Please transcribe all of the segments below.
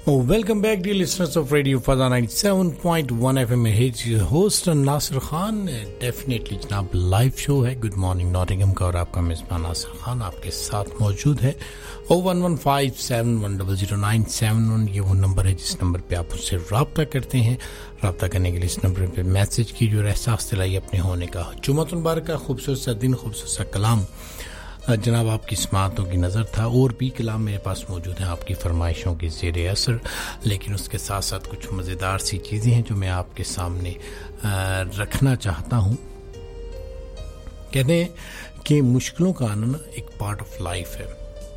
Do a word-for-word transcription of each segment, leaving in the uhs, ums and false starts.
Oh, welcome back, dear listeners of Radio Fada ninety-seven point one F M. It's your host Nasir Khan. Definitely जनाब live show है good morning Nottingham का और आपका मेज़बान नासिर खान आपके साथ मौजूद है. ओ one one five seven one double zero nine seven one ये वो नंबर है जिस नंबर पे आप मुझसे रब्ता करते हैं. रब्ता करने के लिए इस नंबर पे मैसेज कीजिए और एहसास दिलाइए अपने होने का. जुम्मतुल मुबारक का खूबसूरत सा दिन, खूबसूरत सा कलाम जनाब आपकी समातों की नज़र था. और भी कलाम मेरे पास मौजूद हैं आपकी फरमाइशों की ज़ेरे असर, लेकिन उसके साथ साथ कुछ मज़ेदार सी चीज़ें हैं जो मैं आपके सामने रखना चाहता हूँ. कहते हैं कि मुश्किलों का आना ना एक पार्ट ऑफ लाइफ है.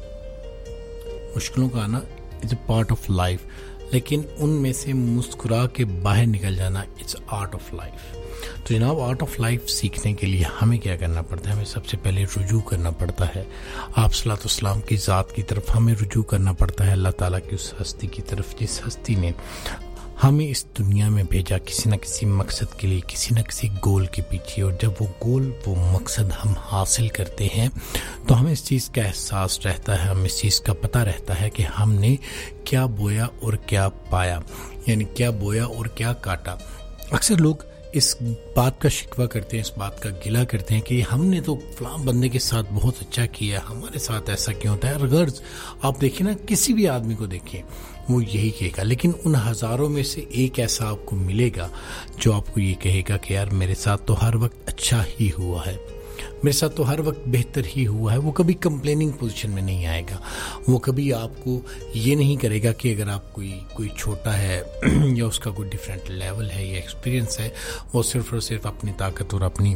मुश्किलों का आना is a part of life, लेकिन उनमें से मुस्कुरा के बाहर निकल जाना इट्स आर्ट ऑफ लाइफ. तो जनाब आर्ट ऑफ लाइफ सीखने के लिए हमें क्या करना पड़ता है? हमें सबसे पहले रुजू करना पड़ता है आप सल्लल्लाहु अलैहि वसल्लम की ज़ात की तरफ. हमें रुजू करना पड़ता है अल्लाह ताला की उस हस्ती की तरफ जिस हस्ती ने हमें इस दुनिया में भेजा किसी न किसी मकसद के लिए, किसी न किसी गोल के पीछे. और जब वो गोल वो मकसद हम हासिल करते हैं तो हमें इस चीज़ का एहसास रहता है, हमें इस चीज़ का पता रहता है कि हमने क्या बोया और क्या पाया, यानी क्या बोया और क्या काटा. अक्सर लोग इस बात का शिकवा करते हैं, इस बात का गिला करते हैं कि हमने तो फलां बंदे के साथ बहुत अच्छा किया, हमारे साथ ऐसा क्यों होता है. गर्ज आप देखिए ना, किसी भी आदमी को देखिए वो यही कहेगा, लेकिन उन हज़ारों में से एक ऐसा आपको मिलेगा जो आपको ये कहेगा कि यार मेरे साथ तो हर वक्त अच्छा ही हुआ है, मेरे साथ तो हर वक्त बेहतर ही हुआ है. वो कभी कंप्लेनिंग पोजीशन में नहीं आएगा. वो कभी आपको ये नहीं करेगा कि अगर आप कोई कोई छोटा है या उसका कोई डिफरेंट लेवल है या एक्सपीरियंस है, वो सिर्फ और सिर्फ अपनी ताकत और अपनी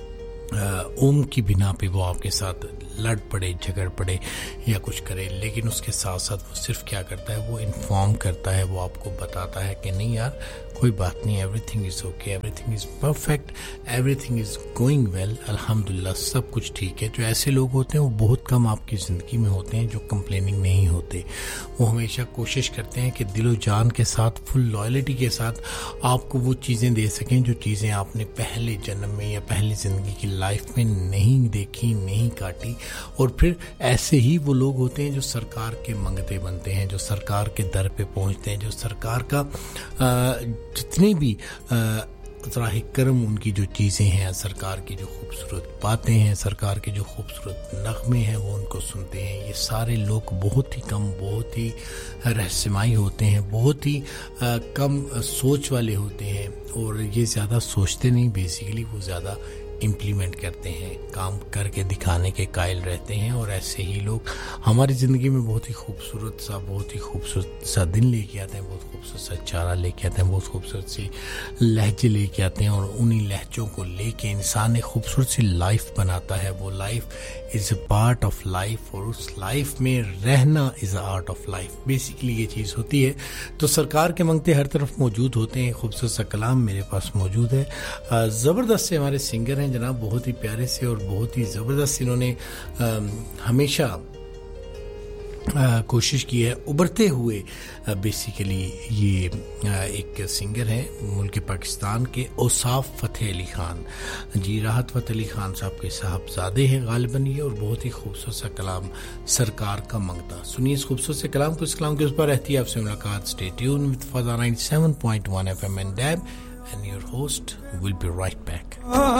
ओम की बिना पे वो आपके साथ लड़ पड़े, झगड़ पड़े या कुछ करे. लेकिन उसके साथ साथ वो सिर्फ क्या करता है, वो इन्फॉर्म करता है, वो आपको बताता है कि नहीं यार कोई बात नहीं, everything is okay, everything is perfect, everything is going well, अल्हम्दुलिल्लाह सब कुछ ठीक है. जो ऐसे लोग होते हैं वो बहुत कम आपकी ज़िंदगी में होते हैं जो कंप्लेनिंग नहीं होते. वो हमेशा कोशिश करते हैं कि दिलो जान के साथ, फुल लॉयल्टी के साथ आपको वो चीज़ें दे सकें जो चीज़ें आपने पहले जन्म में या पहली ज़िंदगी की लाइफ में नहीं देखी, नहीं काटी. और फिर ऐसे ही वो लोग होते हैं जो सरकार के मंगते बनते हैं, जो सरकार के दर पे पहुंचते हैं, जो सरकार का आ, जितने भी ज़राह करम उनकी जो चीज़ें हैं, सरकार की जो खूबसूरत बातें हैं, सरकार के जो खूबसूरत नग़मे हैं वो उनको सुनते हैं. ये सारे लोग बहुत ही कम, बहुत ही रहस्यमयी होते हैं, बहुत ही आ, कम सोच वाले होते हैं. और ये ज़्यादा सोचते नहीं, बेसिकली वो ज़्यादा इम्प्लीमेंट करते हैं, काम करके दिखाने के कायल रहते हैं. और ऐसे ही लोग हमारी ज़िंदगी में बहुत ही खूबसूरत सा बहुत ही खूबसूरत सा दिन लेके आते हैं, बहुत खूबसूरत सा चारा लेके आते हैं, बहुत खूबसूरत सी लहजे लेके आते हैं. और उन्हीं लहजों को लेके इंसान एक खूबसूरत सी लाइफ बनाता है. वो life is a part of life और उस लाइफ में रहना is a art of life. Basically ये चीज़ होती है. तो सरकार के मंगते हर तरफ मौजूद होते हैं. खूबसूरत सा कलाम मेरे पास मौजूद है. ज़बरदस्त से हमारे सिंगर हैं जनाब, बहुत ही प्यारे से और बहुत ही ज़बरदस्त इन्होंने हमेशा आ, कोशिश की है. उभरते हुए बेसिकली ये आ, एक सिंगर हैं मुल्क पाकिस्तान के औसाफ फ़तेह अली ख़ान जी, राहत फ़तेह अली ख़ान साहब के साहबजादे हैं गालिबन ये. और बहुत ही खूबसूरत सा कलाम सरकार का मंगता. सुनिए इस खूबसूरत से कलाम को. इस कलाम के उस पर रहती है आपसे मुलाकात. Stay tune with फदा ninety-seven point one F M and D A B, and your host will be right back.